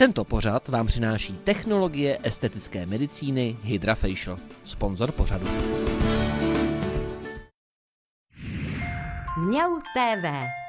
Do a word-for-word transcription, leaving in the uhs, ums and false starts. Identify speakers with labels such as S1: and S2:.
S1: Tento pořad vám přináší technologie estetické medicíny HydraFacial, sponzor pořadu.
S2: Mňau té vé.